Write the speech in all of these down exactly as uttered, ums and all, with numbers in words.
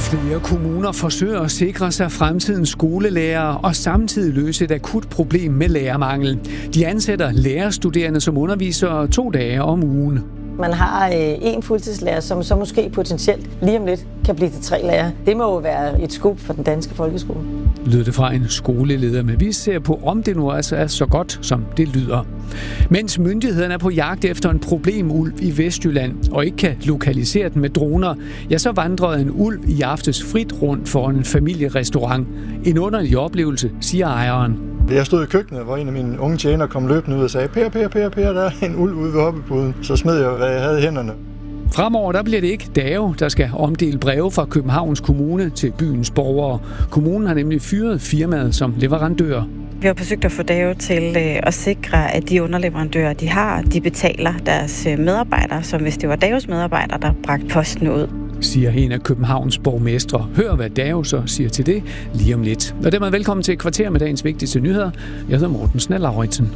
Flere kommuner forsøger at sikre sig fremtidens skolelærere og samtidig løse et akut problem med lærermangel. De ansætter lærerstuderende som underviser to dage om ugen. Man har en fuldtidslærer, som så måske potentielt lige om lidt kan blive til tre lærere. Det må jo være et skub for den danske folkeskole. Lyder det fra en skoleleder, men vi ser på, om det nu altså er så godt, som det lyder. Mens myndighederne er på jagt efter en problemulv i Vestjylland og ikke kan lokalisere den med droner, ja, så vandrede en ulv i aftes frit rundt foran en familierestaurant. En underlig oplevelse, siger ejeren. Jeg stod i køkkenet, hvor en af mine unge tjenere kom løbende ud og sagde, Per, Per, Per, Per, der er en ulv ude ved hoppepuden. Så smed jeg, hvad jeg havde i hænderne. Fremover der bliver det ikke Dao, der skal omdele breve fra Københavns Kommune til byens borgere. Kommunen har nemlig fyret firmaet som leverandør. Vi har forsøgt at få Dao til at sikre, at de underleverandører, de har, de betaler deres medarbejdere, som hvis det var Daos medarbejdere, der bragte posten ud, siger en af Københavns borgmestre. Hør, hvad Dao så siger til det lige om lidt. Og dermed velkommen til et kvarter med dagens vigtigste nyheder. Jeg hedder Morten Snell-Lauritsen.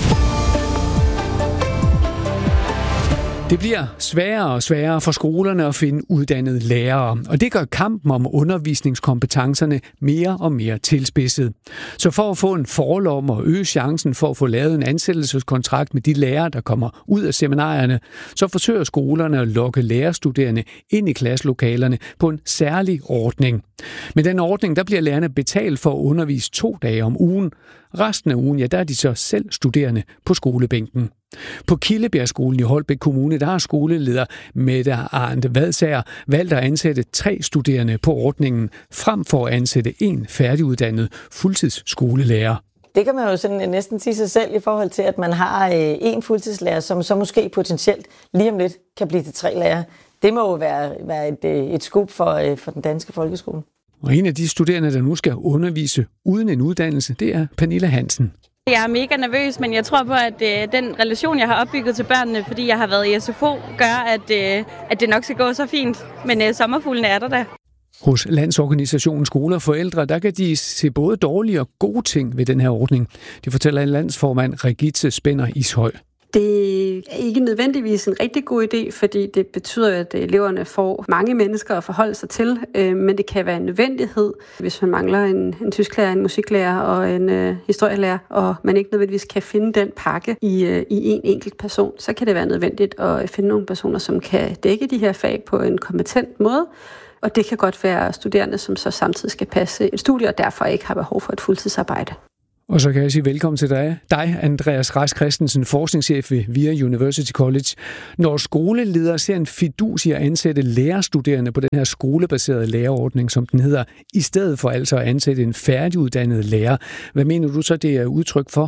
Det bliver sværere og sværere for skolerne at finde uddannede lærere, og det gør kampen om undervisningskompetencerne mere og mere tilspidset. Så for at få en forlom og øge chancen for at få lavet en ansættelseskontrakt med de lærere, der kommer ud af seminarierne, så forsøger skolerne at lokke lærerstuderende ind i klasselokalerne på en særlig ordning. Med den ordning, der bliver lærerne betalt for at undervise to dage om ugen. Resten af ugen, ja, der er de så selv studerende på skolebænken. På Kildebjergskolen i Holbæk Kommune, der har skoleleder Mette Arndt Vadsager valgt at ansætte tre studerende på ordningen, frem for at ansætte en færdiguddannet fuldtidsskolelærer. Det kan man jo sådan næsten sige sig selv i forhold til, at man har en fuldtidslærer, som så måske potentielt lige om lidt kan blive til tre lærere. Det må jo være, være et, et skub for, for den danske folkeskole. Og en af de studerende, der nu skal undervise uden en uddannelse, det er Pernille Hansen. Jeg er mega nervøs, men jeg tror på, at øh, den relation, jeg har opbygget til børnene, fordi jeg har været i S F O, gør, at, øh, at det nok skal gå så fint. Men øh, sommerfuglene er der da. Hos Landsorganisationen Skoler og Forældre, der kan de se både dårlige og gode ting ved den her ordning. Det fortæller en landsformand, Regitze Spænder Ishøj. Det er ikke nødvendigvis en rigtig god idé, fordi det betyder, at eleverne får mange mennesker at forholde sig til, men det kan være en nødvendighed, hvis man mangler en, en tysklærer, en musiklærer og en øh, historielærer, og man ikke nødvendigvis kan finde den pakke i, øh, i en enkelt person, så kan det være nødvendigt at finde nogle personer, som kan dække de her fag på en kompetent måde, og det kan godt være studerende, som så samtidig skal passe et studie, og derfor ikke har behov for et fuldtidsarbejde. Og så kan jeg sige velkommen til dig, dig Andreas Rask Christensen, forskningschef ved V I A University College. Når skoleledere ser en fidus i at ansætte lærerstuderende på den her skolebaserede lærerordning, som den hedder, i stedet for altså at ansætte en færdiguddannet lærer, hvad mener du så, det er udtryk for?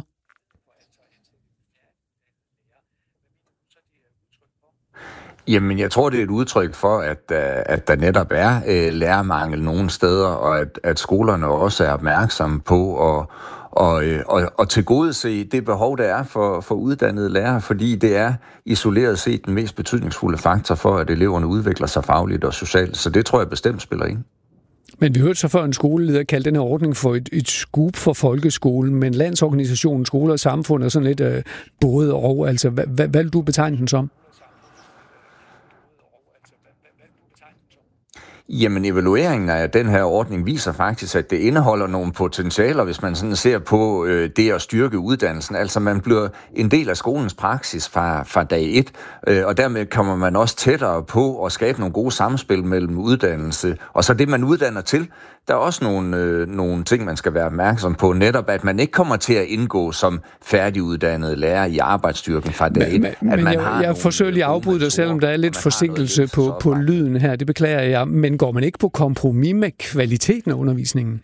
Jamen, jeg tror, det er et udtryk for, at, at der netop er øh, lærermangel nogle steder, og at, at skolerne også er opmærksomme på at og, og, og tilgodese det behov, der er for, for uddannede lærere, fordi det er isoleret set den mest betydningsfulde faktor for, at eleverne udvikler sig fagligt og socialt. Så det tror jeg bestemt spiller ind. Men vi hørte så før en skoleleder kalde den her ordning for et, et skub for folkeskolen, men Landsorganisationen Skoler og Samfund er sådan lidt øh, både og. Altså, hvad, hvad, hvad vil du betegne den som? Jamen, evalueringen af den her ordning viser faktisk, at det indeholder nogle potentialer, hvis man sådan ser på øh, det at styrke uddannelsen. Altså, man bliver en del af skolens praksis fra, fra dag et, øh, og dermed kommer man også tættere på at skabe nogle gode samspil mellem uddannelse. Og så det, man uddanner til, der er også nogle, øh, nogle ting, man skal være opmærksom på. Netop, at man ikke kommer til at indgå som færdiguddannet lærer i arbejdsstyrken fra dag et. Men, men, men jeg, jeg forsøger lige at afbryde dig, selvom der er lidt forsinkelse på, på lyden her. Det beklager jeg. Men går man ikke på kompromis med kvaliteten af undervisningen?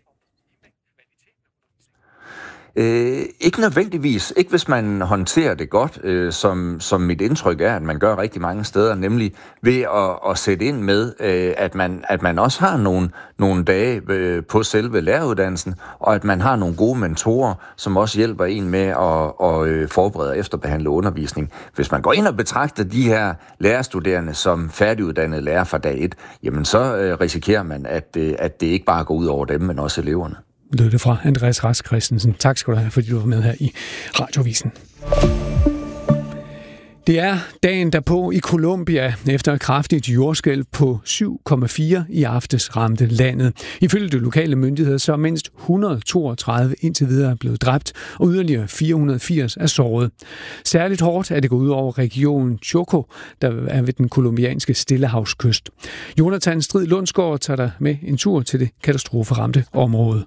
Øh, ikke nødvendigvis. Ikke hvis man håndterer det godt, øh, som, som mit indtryk er, at man gør rigtig mange steder, nemlig ved at, at sætte ind med, øh, at, man, at man også har nogle, nogle dage øh, på selve læreruddannelsen, og at man har nogle gode mentorer, som også hjælper en med at, at øh, forberede og efterbehandle undervisning. Hvis man går ind og betragter de her lærerstuderende som færdiguddannede lærer fra dag et, jamen så øh, risikerer man, at, øh, at det ikke bare går ud over dem, men også eleverne. Lød det fra Andreas Rask Christensen. Tak skal du have, fordi du var med her i Radiovisen. Det er dagen derpå i Colombia, efter et kraftigt jordskælv på syv komma fire i aftes ramte landet. Ifølge de lokale myndigheder så er mindst et hundrede og toogtredive indtil videre blevet dræbt, og yderligere fire hundrede og firs er såret. Særligt hårdt er det gået ud over regionen Choco, der er ved den kolumbianske Stillehavskyst. Jonathan Strid Lundsgaard tager dig med en tur til det katastroferamte område.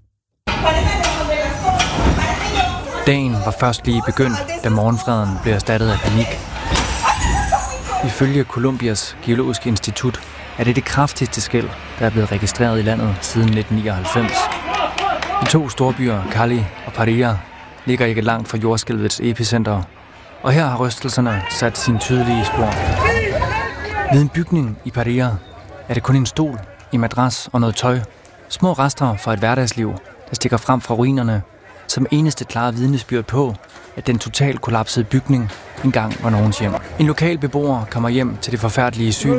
Dagen var først lige begyndt, da morgenfreden blev erstattet af panik. Ifølge Colombias Geologiske Institut er det det kraftigste skælv, der er blevet registreret i landet siden nitten nioghalvfems. De to storbyer, Cali og Paria, ligger ikke langt fra jordskælvets epicenter, og her har rystelserne sat sine tydelige spor. Ved en bygning i Paria er det kun en stol, en madras og noget tøj. Små rester fra et hverdagsliv, der stikker frem fra ruinerne, som eneste klare vidnesbyrd på, at den totalt kollapsede bygning engang var nogens hjem. En lokal beboer kommer hjem til det forfærdelige syn.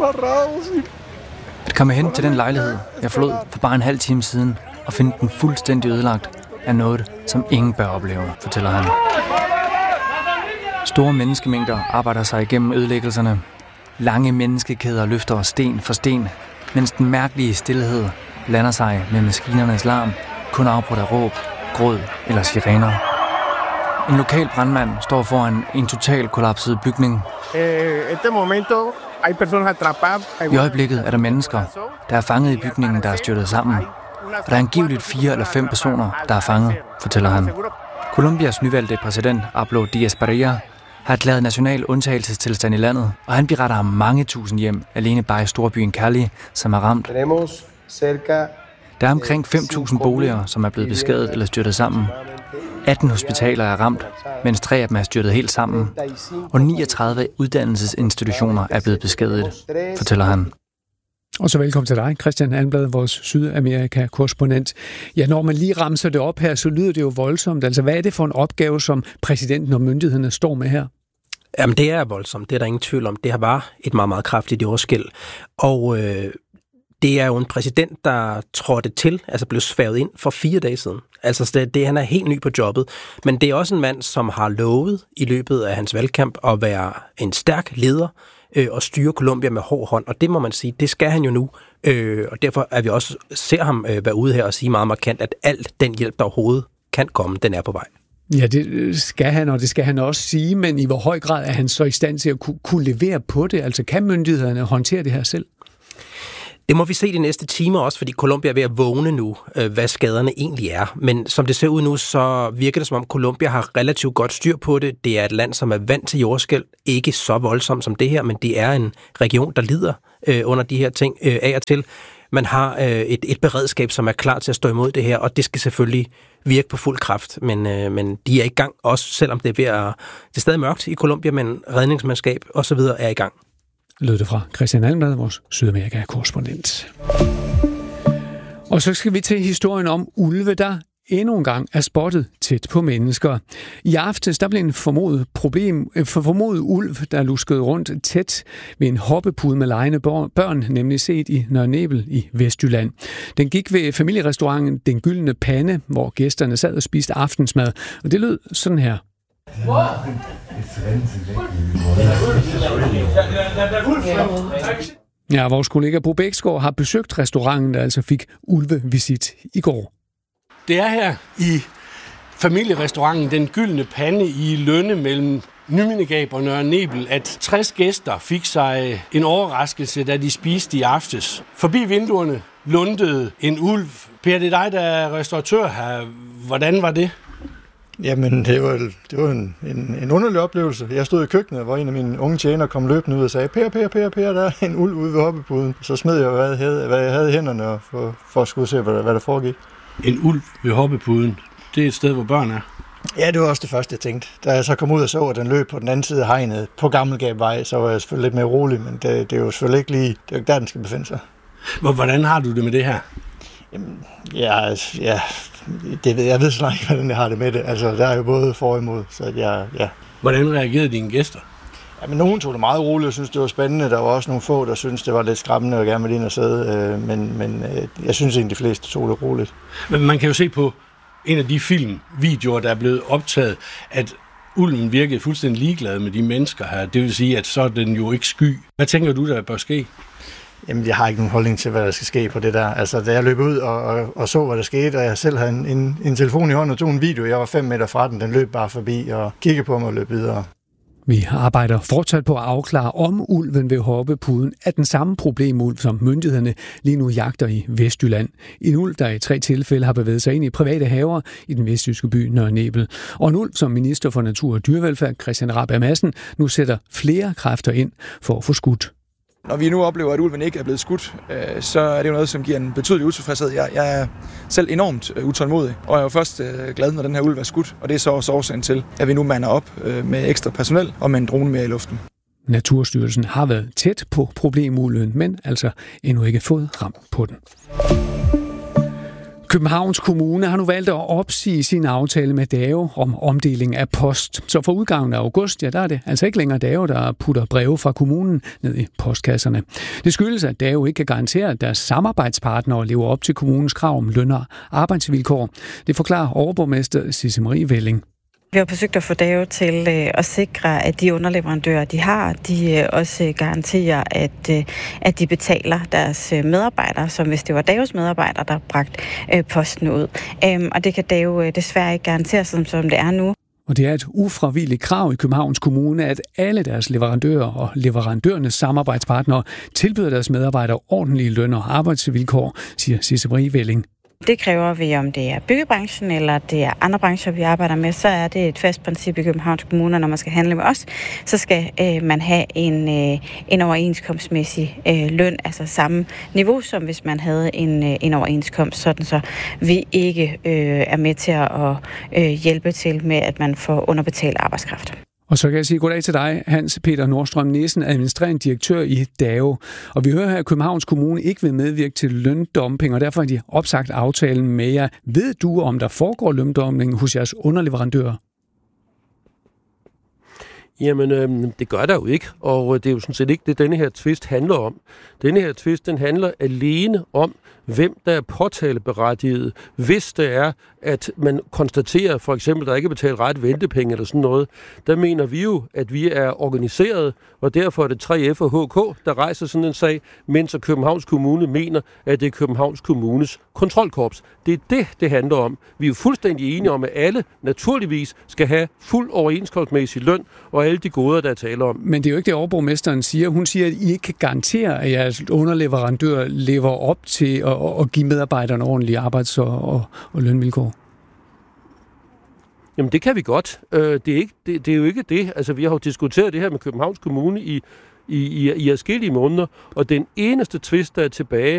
At komme hen til den lejlighed, jeg forlod for bare en halv time siden, og finde den fuldstændig ødelagt, er noget, som ingen bør opleve, fortæller han. Store menneskemængder arbejder sig igennem ødelæggelserne. Lange menneskekæder løfter sten for sten, mens den mærkelige stilhed blander sig med maskinernes larm, kun afbrudt af råb, gråd eller sirener. En lokal brandmand står foran en totalt kollapset bygning. I øjeblikket er der mennesker, der er fanget i bygningen, der er styrtet sammen. Og der er angiveligt fire eller fem personer, der er fanget, fortæller han. Colombias nyvalgte præsident, Pablo Díaz-Barrera, har erklæret national undtagelsestilstand i landet, og han beretter om mange tusind hjem alene bare i storbyen Cali, som er ramt. Der er omkring fem tusind boliger, som er blevet beskadiget eller styrtet sammen. atten hospitaler er ramt, mens tre af dem er styrtet helt sammen. Og niogtredive uddannelsesinstitutioner er blevet beskadiget, fortæller han. Og så velkommen til dig, Christian Almblad, vores Sydamerika-korrespondent. Ja, når man lige ramser det op her, så lyder det jo voldsomt. Altså, hvad er det for en opgave, som præsidenten og myndighederne står med her? Jamen, det er voldsomt. Det er der ingen tvivl om. Det har bare et meget, meget kraftigt jordskælv. Og øh, det er jo en præsident, der trådte til, altså blev svævet ind for fire dage siden. Altså, det, det, han er helt ny på jobbet. Men det er også en mand, som har lovet i løbet af hans valgkamp at være en stærk leder, og styre Colombia med hård hånd, og det må man sige, det skal han jo nu, øh, og derfor er vi også ser ham øh, være ude her og sige meget markant, at alt den hjælp, der overhovedet kan komme, den er på vej. Ja, det skal han, og det skal han også sige, men i hvor høj grad er han så i stand til at kunne, kunne levere på det? Altså, kan myndighederne håndtere det her selv? Det må vi se de næste timer også, fordi Colombia er ved at vågne nu, hvad skaderne egentlig er. Men som det ser ud nu, så virker det som om Colombia har relativt godt styr på det. Det er et land, som er vant til jordskælv. Ikke så voldsomt som det her, men det er en region, der lider øh, under de her ting øh, af og til. Man har øh, et, et beredskab, som er klar til at stå imod det her, og det skal selvfølgelig virke på fuld kraft. Men, øh, men de er i gang, også selvom det er ved at... Det er stadig mørkt i Colombia, men redningsmandskab og så videre er i gang. Lød det fra Christian Almblad, vores Sydamerika-korrespondent. Og så skal vi til historien om ulve, der endnu en gang er spottet tæt på mennesker. I aftes der blev en formodet, problem, formodet ulv, der luskede rundt tæt ved en hoppepude med legende børn, nemlig set i Nørre Nebel i Vestjylland. Den gik ved familierestauranten Den Gyldne Pande, hvor gæsterne sad og spiste aftensmad, og det lød sådan her. Ja, vores kollega Bo Bæksgaard har besøgt restauranten, der altså fik ulvevisit i går. Det er her i familierestauranten Den Gyldne Pande i Lønne mellem Nymindegab og Nørre Nebel, at tres gæster fik sig en overraskelse, da de spiste i aftes. Forbi vinduerne lundede en ulv. Per, det er dig, der er restauratør her. Hvordan var det? Jamen, det var, det var en, en, en underlig oplevelse. Jeg stod i køkkenet, hvor en af mine unge tjenere kom løbende ud og sagde, Per, Per, Per, Per, der er en ulv ude ved hoppepuden. Så smed jeg, hvad jeg havde, hvad jeg havde i hænderne for, for at skulle se, hvad, hvad der foregik. En ulv ved hoppepuden, det er et sted, hvor børn er? Ja, det var også det første, jeg tænkte. Da jeg så kom ud og så, at den løb på den anden side af hegnet på Gammelgabvej, så var jeg selvfølgelig lidt mere rolig, men det, det er jo selvfølgelig ikke lige, det er jo ikke der, den skal befinde sig. Hvordan har du det med det her? Jamen, ja, ja det ved, jeg ved så langt, hvordan jeg har det med det. Altså, der er jo både for og imod, så jeg, ja. Hvordan reagerede dine gæster? Jamen, nogen tog det meget roligt og syntes, det var spændende. Der var også nogle få, der syntes, det var lidt skræmmende og gerne ville ind og sidde. Men, men jeg synes egentlig, de fleste tog det roligt. Men man kan jo se på en af de filmvideoer, der er blevet optaget, at ulven virkede fuldstændig ligeglad med de mennesker her. Det vil sige, at så er den jo ikke sky. Hvad tænker du, der bør ske? Jamen, jeg har ikke nogen holdning til, hvad der skal ske på det der. Altså, da jeg løb ud og, og, og så, hvad der skete, og jeg selv havde en, en, en telefon i hånden og tog en video, jeg var fem meter fra den, den løb bare forbi og kiggede på mig og løb videre. Vi arbejder fortsat på at afklare, om ulven ved Hoppepuden er den samme problemulv, som myndighederne lige nu jagter i Vestjylland. En ulv, der i tre tilfælde har bevæget sig ind i private haver i den vestjyske by Nørre Nebel. Og en ulv, som minister for Natur og Dyrevelfærd, Christian Rabjerg Madsen, nu sætter flere kræfter ind for at få skudt. Når vi nu oplever, at ulven ikke er blevet skudt, så er det jo noget, som giver en betydelig utilfredshed. Jeg, jeg er selv enormt utålmodig, og jeg er jo først glad, når den her ulv er skudt. Og det er så også årsagen til, at vi nu mander op med ekstra personel og med en drone mere i luften. Naturstyrelsen har været tæt på problemulven, men altså endnu ikke fået ram på den. Københavns Kommune har nu valgt at opsige sin aftale med DAO om omdeling af post. Så for udgangen af august, ja, der er det altså ikke længere DAO, der putter breve fra kommunen ned i postkasserne. Det skyldes, at DAO ikke kan garantere, at deres samarbejdspartnere lever op til kommunens krav om løn og arbejdsvilkår. Det forklarer overborgmester Sisse Marie Velling. Vi har forsøgt at få DAO til at sikre, at de underleverandører, de har, de også garanterer, at, at de betaler deres medarbejdere, som hvis det var DAOs medarbejdere, der bragte posten ud. Og det kan DAO desværre ikke garantere, som, som det er nu. Og det er et ufravigeligt krav i Københavns Kommune, at alle deres leverandører og leverandørernes samarbejdspartnere tilbyder deres medarbejdere ordentlige løn- og arbejdsvilkår, siger Sisse Marie Velling. Det kræver vi, om det er byggebranchen eller det er andre brancher, vi arbejder med, så er det et fast princip i Københavns Kommune, når man skal handle med os, så skal øh, man have en, øh, en overenskomstmæssig øh, løn, altså samme niveau, som hvis man havde en, øh, en overenskomst, sådan så vi ikke øh, er med til at øh, hjælpe til med, at man får underbetalt arbejdskraft. Og så kan jeg sige goddag til dig, Hans Peter Nordstrøm Nielsen, administrerende direktør i DAO. Og vi hører her, at Københavns Kommune ikke vil medvirke til løndumping, og derfor har de opsagt aftalen med jer. Ved du, om der foregår løndumping hos jeres underleverandører? Jamen, øh, det gør der jo ikke, og det er jo sådan set ikke det, denne her tvist handler om. Denne her tvist, den handler alene om, hvem der er påtaleberettiget, hvis det er, at man konstaterer, for eksempel, der ikke er betalt ret ventepenge eller sådan noget. Der mener vi jo, at vi er organiseret, og derfor er det tre F og H K, der rejser sådan en sag, mens Københavns Kommune mener, at det er Københavns Kommunes kontrolkorps. Det er det, det handler om. Vi er jo fuldstændig enige om, at alle naturligvis skal have fuld overenskomstmæssig løn, og alle de goder, der er tale om. Men det er jo ikke det, overborgmesteren siger. Hun siger, at I ikke kan garantere, at jeres underleverandør lever op til at, at give medarbejderne ordentlige arbejds- og, og, og lønvilkår. Jamen, det kan vi godt. Det er, ikke, det, det er jo ikke det. Altså, vi har jo diskuteret det her med Københavns Kommune i, i, i, i adskillige måneder, og den eneste tvist, der er tilbage,